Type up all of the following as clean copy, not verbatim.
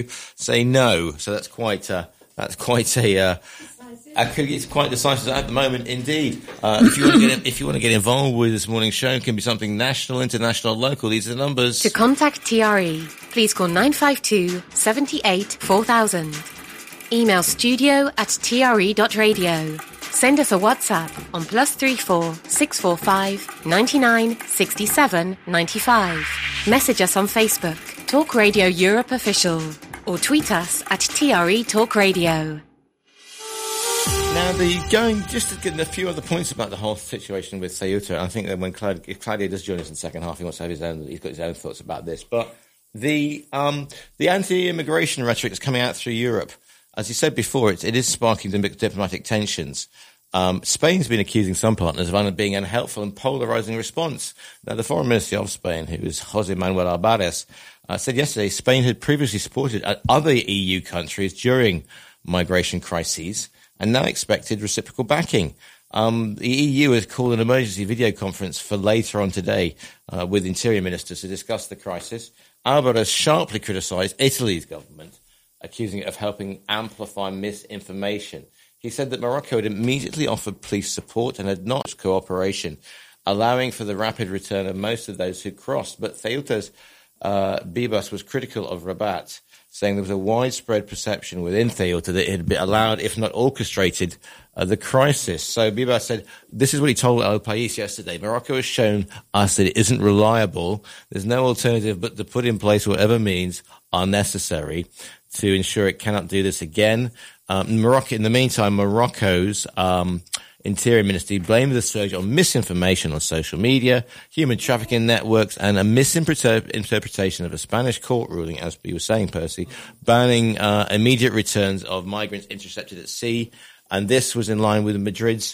say no. So that's quite it's quite decisive at the moment, indeed. If you want to get involved with this morning's show, it can be something national, international, local. These are the numbers. To contact TRE, please call 952 78 4000. Email studio@tre.radio. Send us a WhatsApp on +34 645 99 67 95. Message us on Facebook, Talk Radio Europe Official, or tweet us at TRE Talk Radio. Now, just to get a few other points about the whole situation with Ceuta. I think that when if Claudio does join us in the second half, he wants to have he's got his own thoughts about this. But the anti-immigration rhetoric that's coming out through Europe, as you said before, it is sparking diplomatic tensions. Spain's been accusing some partners of being unhelpful and polarizing response. Now, the foreign minister of Spain, who is José Manuel Álvarez, said yesterday Spain had previously supported other EU countries during migration crises and now expected reciprocal backing. The EU has called an emergency video conference for later on today with interior ministers to discuss the crisis. Álvarez sharply criticised Italy's government, accusing it of helping amplify misinformation. He said that Morocco had immediately offered police support and had not cooperation, allowing for the rapid return of most of those who crossed. But Ceuta's Bibas was critical of Rabat, saying there was a widespread perception within Ceuta that it had been allowed, if not orchestrated, the crisis. So Bibas said, this is what he told El País yesterday. Morocco has shown us that it isn't reliable. There's no alternative but to put in place whatever means are necessary to ensure it cannot do this again. Morocco, in the meantime, Morocco's Interior Ministry blamed the surge on misinformation on social media, human trafficking networks, and a misinterpretation of a Spanish court ruling, as you were saying, Percy, banning immediate returns of migrants intercepted at sea. And this was in line with Madrid's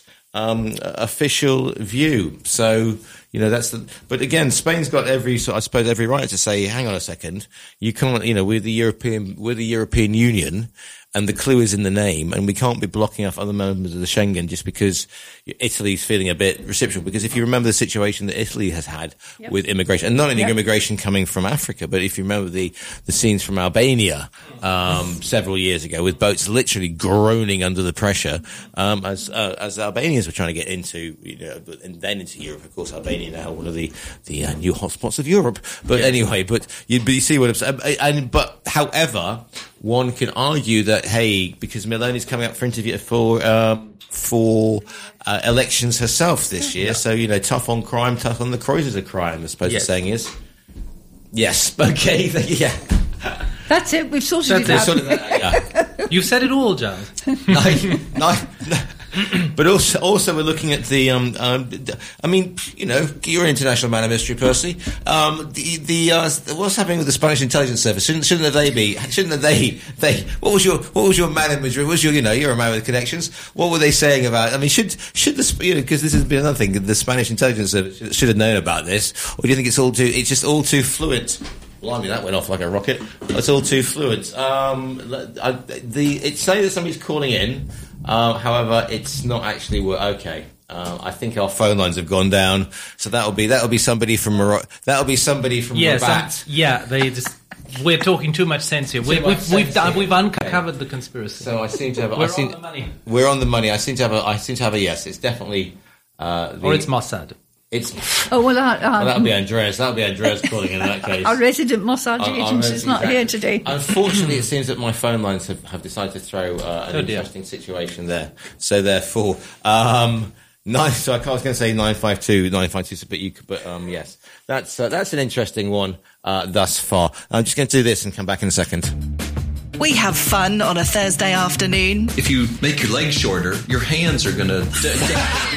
official view. So, but again, Spain's got every right to say, hang on a second, you can't, we're the European Union, and the clue is in the name, and we can't be blocking off other members of the Schengen just because Italy's feeling a bit reciprocal. Because if you remember the situation that Italy has had with immigration, and not only immigration coming from Africa, but if you remember the scenes from Albania several years ago, with boats literally groaning under the pressure, as Albanians were trying to get into, and then into Europe. Of course, Albania now one of the new hotspots of Europe. But anyway, but you see what I'm saying. But however, one can argue that, hey, because Meloni's coming up for interview for elections herself this year, so, tough on crime, tough on the cruisers of crime, I suppose the saying is. Yes, okay, yeah. That's it, we've sorted it out. You've said it all, John. No. But also we're looking at the, you're an international man of mystery, Percy. What's happening with the Spanish intelligence service? Shouldn't they, what was your man in Madrid? You're a man with connections. What were they saying about, should because this has been another thing, the Spanish intelligence service should have known about this, or do you think it's just all too fluent? Blimey, that went off like a rocket. It's all too fluent. It's saying that somebody's calling in. However, it's not actually okay. I think our phone lines have gone down, so that'll be somebody from Morocco. That'll be somebody from Rabat. We're talking too much sense here. We've uncovered the conspiracy. So I seem to have. We're on the money. We're on the money. I seem to have a yes. It's definitely. Or it's Mossad. That'll be Andreas. That'll be Andreas calling in that case. Our resident Mossad agent is not here today. Unfortunately, it seems that my phone lines have decided to throw an interesting situation there. So therefore, so I was going to say 952, but yes, that's an interesting one thus far. I'm just going to do this and come back in a second. We have fun on a Thursday afternoon. If you make your legs shorter, your hands are going to...